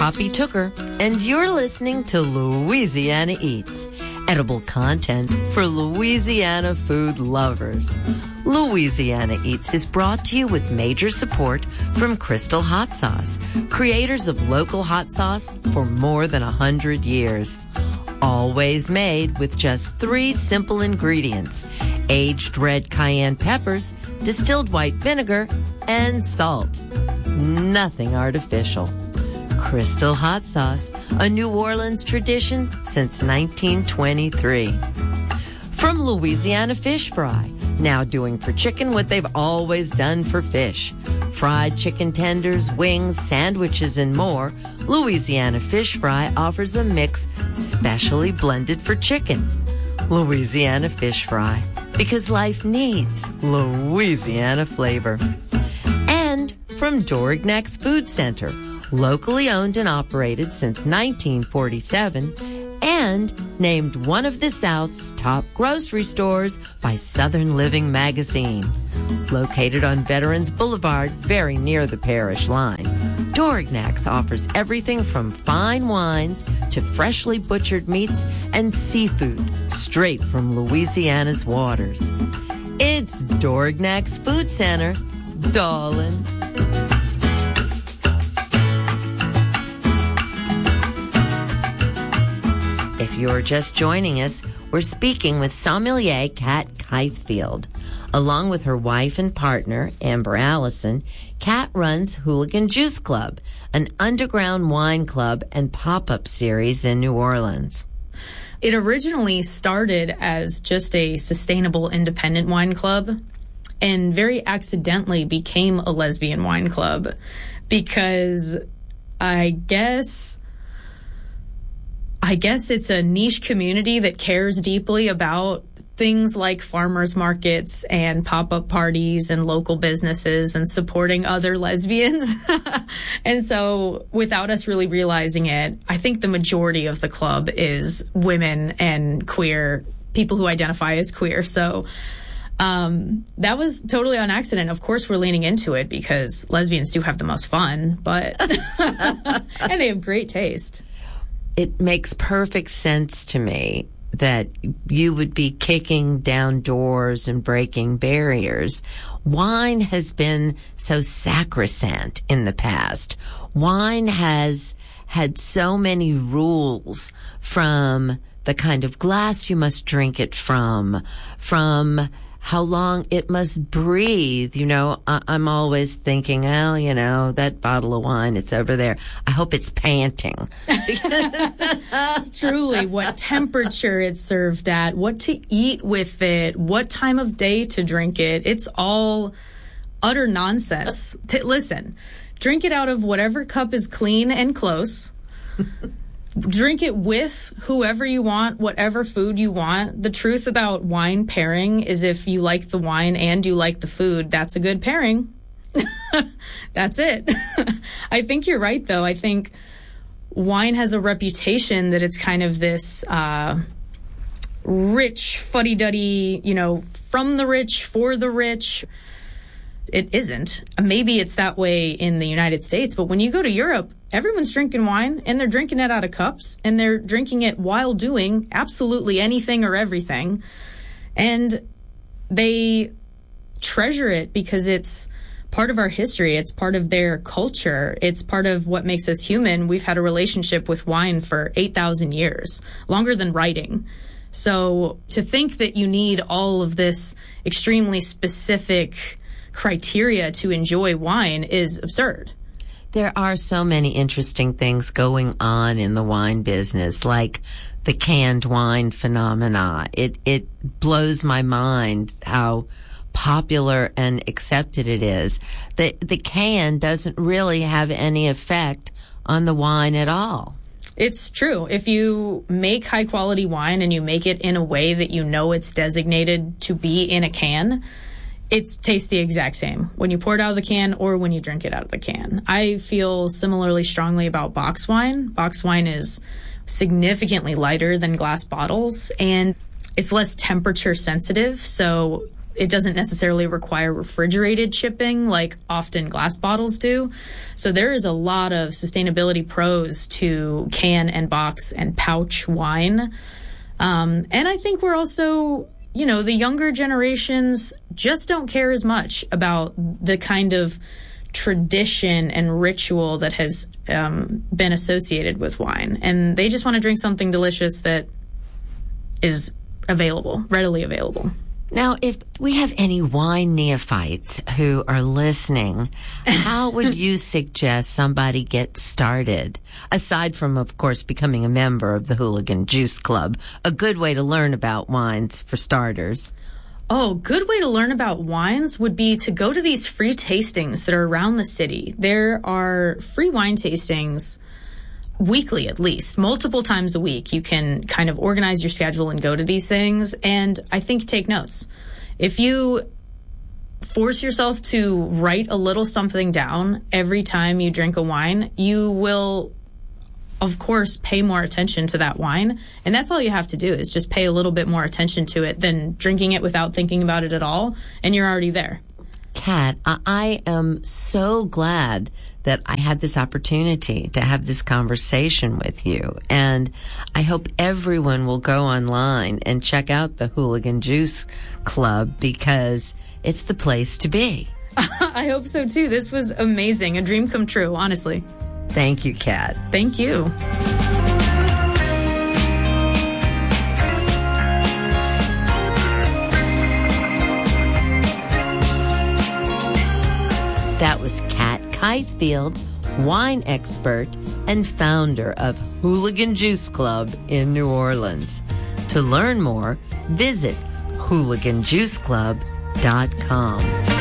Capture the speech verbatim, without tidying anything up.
Poppy Tooker, and you're listening to Louisiana Eats, edible content for Louisiana food lovers. Louisiana Eats is brought to you with major support from Crystal Hot Sauce, creators of local hot sauce for more than a hundred years. Always made with just three simple ingredients: aged red cayenne peppers, distilled white vinegar, and salt. Nothing artificial. Crystal Hot Sauce, a New Orleans tradition since nineteen twenty-three. From Louisiana Fish Fry, now doing for chicken what they've always done for fish. Fried chicken tenders, wings, sandwiches, and more, Louisiana Fish Fry offers a mix specially blended for chicken. Louisiana Fish Fry, because life needs Louisiana flavor. And from Dorignax Food Center, locally owned and operated since nineteen forty-seven, and named one of the South's top grocery stores by Southern Living magazine. Located on Veterans Boulevard, very near the parish line, Dorignax offers everything from fine wines to freshly butchered meats and seafood straight from Louisiana's waters. It's Dorignax Food Center, darling. If you're just joining us, we're speaking with sommelier Kat Keithfield. Along with her wife and partner, Amber Allison, Kat runs Hooligan Juice Club, an underground wine club and pop-up series in New Orleans. It originally started as just a sustainable independent wine club and very accidentally became a lesbian wine club because I guess... I guess it's a niche community that cares deeply about things like farmers markets and pop-up parties and local businesses and supporting other lesbians. And so without us really realizing it, I think the majority of the club is women and queer, people who identify as queer. So um, that was totally on accident. Of course, we're leaning into it because lesbians do have the most fun, but and they have great taste. It makes perfect sense to me that you would be kicking down doors and breaking barriers. Wine has been so sacrosanct in the past. Wine has had so many rules, from the kind of glass you must drink it from, from how long it must breathe. You know, I- I'm always thinking, oh, you know, that bottle of wine, it's over there. I hope it's panting. Truly, what temperature it's served at, what to eat with it, what time of day to drink it. It's all utter nonsense. T- listen, drink it out of whatever cup is clean and close. Drink it with whoever you want, whatever food you want. The truth about wine pairing is if you like the wine and you like the food, that's a good pairing. That's it. I think you're right, though. I think wine has a reputation that it's kind of this uh, rich, fuddy-duddy, you know, from the rich, for the rich. It isn't. Maybe it's that way in the United States, but when you go to Europe, everyone's drinking wine, and they're drinking it out of cups, and they're drinking it while doing absolutely anything or everything. And they treasure it because it's part of our history. It's part of their culture. It's part of what makes us human. We've had a relationship with wine for eight thousand years, longer than writing. So to think that you need all of this extremely specific criteria to enjoy wine is absurd. There are so many interesting things going on in the wine business, like the canned wine phenomena. It it blows my mind how popular and accepted it is. The the can doesn't really have any effect on the wine at all. It's true. If you make high quality wine and you make it in a way that you know it's designated to be in a can, it tastes the exact same when you pour it out of the can or when you drink it out of the can. I feel similarly strongly about box wine. Box wine is significantly lighter than glass bottles, and it's less temperature sensitive, so it doesn't necessarily require refrigerated shipping like often glass bottles do. So there is a lot of sustainability pros to can and box and pouch wine. Um, and I think we're also, you know, the younger generations just don't care as much about the kind of tradition and ritual that has um, been associated with wine. And they just want to drink something delicious that is available, readily available. Now, if we have any wine neophytes who are listening, how would you suggest somebody get started? Aside from, of course, becoming a member of the Hooligan Juice Club, a good way to learn about wines for starters. Oh, good way to learn about wines would be to go to these free tastings that are around the city. There are free wine tastings weekly, at least, multiple times a week. You can kind of organize your schedule and go to these things. And I think take notes. If you force yourself to write a little something down every time you drink a wine, you will, of course, pay more attention to that wine. And that's all you have to do is just pay a little bit more attention to it than drinking it without thinking about it at all. And you're already there. Kat, I am so glad that I had this opportunity to have this conversation with you. And I hope everyone will go online and check out the Hooligan Juice Club because it's the place to be. I hope so, too. This was amazing. A dream come true, honestly. Thank you, Kat. Thank you. That was Kat Keithfield, wine expert and founder of Hooligan Juice Club in New Orleans. To learn more, visit hooligan juice club dot com.